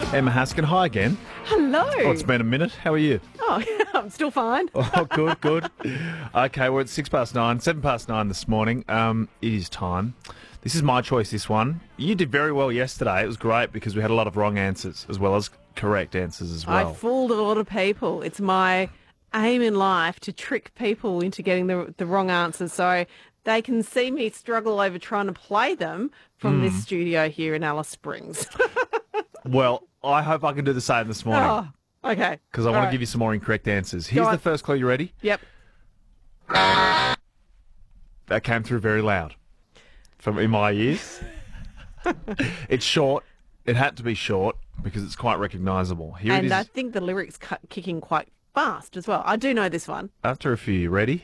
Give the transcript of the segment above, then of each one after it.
Emma Haskin, hi again. Hello. Oh, it's been a minute. How are you? Oh, I'm still fine. Oh, good, good. Okay, we're at 7:09 this morning. It is time. This is my choice, this one. You did very well yesterday. It was great because we had a lot of wrong answers as well as correct answers as well. I fooled a lot of people. It's my aim in life to trick people into getting the wrong answers so they can see me struggle over trying to play them from this studio here in Alice Springs. Well, I hope I can do the same this morning Oh, okay. because I want to give you some more incorrect answers. Here's on. the first clue. You ready? Yep. That came through very loud from in my ears. It's short. It had to be short because it's quite recognisable. Here it And I is. think the lyrics kicking quite fast as well. I do know this one. After a few, you ready?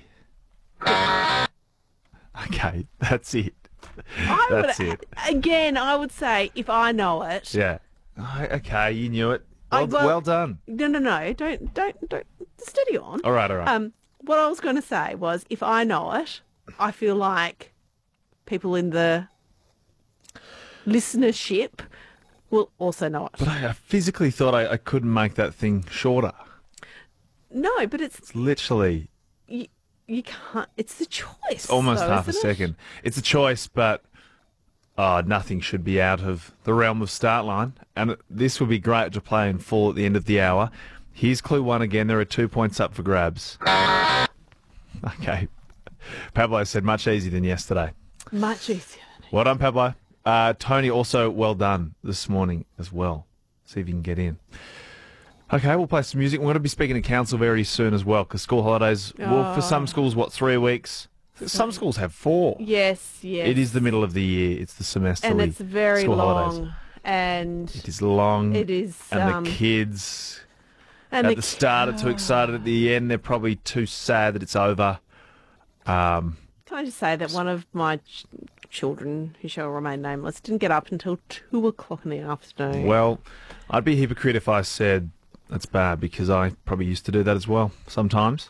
Okay, that's it. That's it. Again, I would say if I know it. Yeah. Okay, you knew it. well- Well done. No. Don't. Steady on. All right. What I was going to say was, if I know it, I feel like people in the listenership will also know it. But I physically thought I couldn't make that thing shorter. No, but it's It's literally you can't. It's the choice. almost though, half a isn't it? second. It's a choice, but nothing should be out of the realm of start line. And this would be great to play in full at the end of the hour. Here's clue 1 again. There are 2 points up for grabs. Okay. Pablo said much easier than yesterday. Much easier. Well done, Pablo. Tony, also well done this morning as well. See if you can get in. Okay, we'll play some music. We're going to be speaking to council very soon as well because school holidays, well, for some schools, 3 weeks? Some schools have 4. Yes. It is the middle of the year. It's the semester. and it's very school long. holidays. And It is long. It is, And the kids and at the start are too excited. At the end, they're probably too sad that it's over. Can I just say that one of my children, who shall remain nameless, didn't get up until 2:00 in the afternoon. Well, I'd be a hypocrite if I said that's bad because I probably used to do that as well sometimes.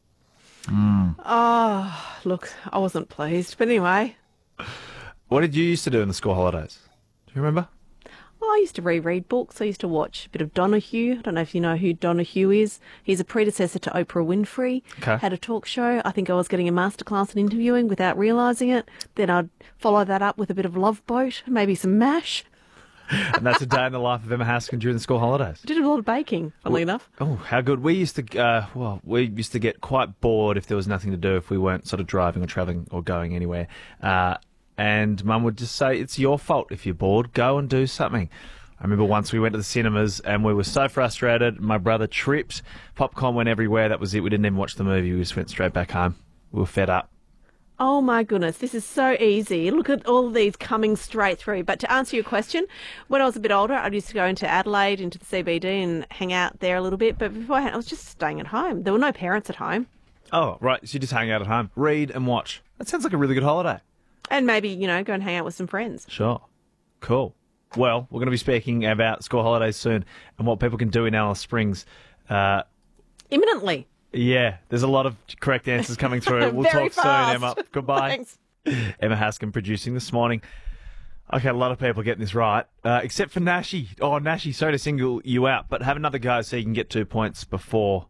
Oh, look, I wasn't pleased. But anyway, What did you used to do in the school holidays? Do you remember? I used to reread books. I used to watch a bit of Donahue. I don't know if you know who Donahue is. He's a predecessor to Oprah Winfrey. Okay. Had a talk show. I think I was getting a masterclass in interviewing without realising it. Then I'd follow that up with a bit of Love Boat, maybe some MASH. And that's a day in the life of Emma Haskin during the school holidays. Did a lot of baking, funnily enough. Oh, how good. We used to, we used to get quite bored if there was nothing to do, if we weren't sort of driving or travelling or going anywhere. And Mum would just say, it's your fault if you're bored, go and do something. I remember once we went to the cinemas and we were so frustrated. My brother tripped. Popcorn went everywhere. That was it. We didn't even watch the movie. We just went straight back home. We were fed up. Oh my goodness, this is so easy. Look at all of these coming straight through. But to answer your question, when I was a bit older, I used to go into Adelaide, into the CBD and hang out there a little bit. But beforehand, I was just staying at home. There were no parents at home. Oh, right. So you just hang out at home, read and watch. That sounds like a really good holiday. And maybe, go and hang out with some friends. Sure. Cool. Well, we're going to be speaking about school holidays soon and what people can do in Alice Springs. Imminently. Yeah, there's a lot of correct answers coming through. We'll Very talk fast. soon, Emma. Goodbye. Thanks. Emma Haskin producing this morning. Okay, a lot of people getting this right, except for Nashi. Oh, Nashi, sorry to single you out, but have another go so you can get 2 points before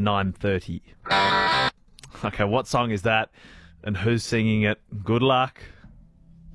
9:30. Okay, what song is that and who's singing it? Good luck.